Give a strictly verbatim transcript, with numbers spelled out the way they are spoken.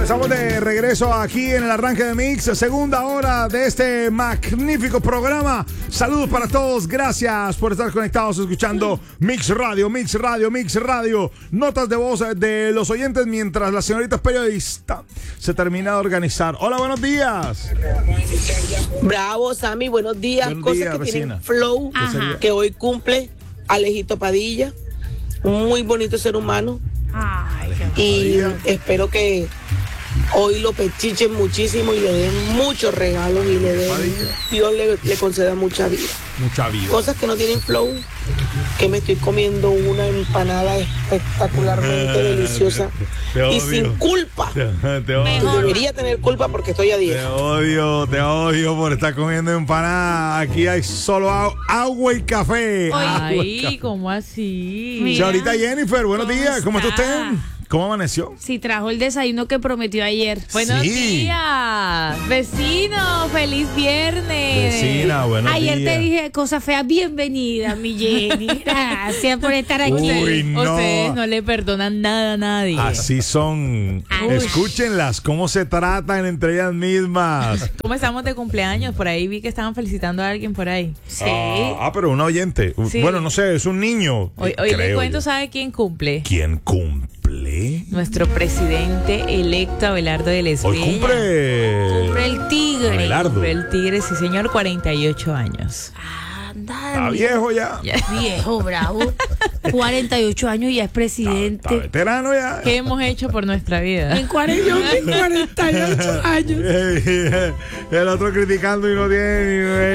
Estamos de regreso aquí en el arranque de Mix, segunda hora de este magnífico programa. Saludos para todos, gracias por estar conectados escuchando Mix Radio, Mix Radio, Mix Radio. Notas de voz de los oyentes mientras la señorita periodista se termina de organizar. Hola, buenos días. Bravo, Sammy, buenos días. Buenos Cosas días, que vecina. tienen flow, Ajá. que hoy cumple Alejito Padilla, un muy bonito ser humano. Ay, Y espero que hoy lo pechichen muchísimo y le den muchos regalos y le den, Dios le, le conceda mucha vida. Mucha vida. Cosas que no tienen flow, que me estoy comiendo una empanada espectacularmente deliciosa Te y odio. sin culpa. Te, te odio. Y debería tener culpa porque estoy a Te dieta. odio, te odio por estar comiendo empanada. Aquí hay solo agu- agua y café. Agua y Ay, café. ¿cómo así? Mira. Señorita Jennifer, buenos ¿Cómo días. ¿Cómo está está? usted? ¿Cómo amaneció? Si trajo el desayuno que prometió ayer. Buenos Sí. días, vecino, feliz viernes. Vecina, buenos Ayer días. te dije cosas feas. Bienvenida, mi Jenny. Gracias por estar aquí. Uy, no. Ustedes no le perdonan nada a nadie. Así son. Ay. Escúchenlas, cómo se tratan entre ellas mismas. ¿Cómo estamos de cumpleaños? Por ahí vi que estaban felicitando a alguien por ahí. Sí. Ah, ah, pero un oyente. Sí. Bueno, no sé, es un niño. Hoy, hoy le creo cuento, yo. ¿sabe quién cumple? ¿Quién cumple? Nuestro presidente electo Abelardo de la Hoy Espriella. cumple. Cumple el tigre. Abelardo. Cumple el tigre, sí señor, cuarenta y ocho años. Anda, Está viejo ya. Ya. viejo, bravo. cuarenta y ocho años y ya es Está presidente. veterano ya. ¿Qué hemos hecho por nuestra vida? En cuarenta y ocho años. El otro criticando y no tiene ni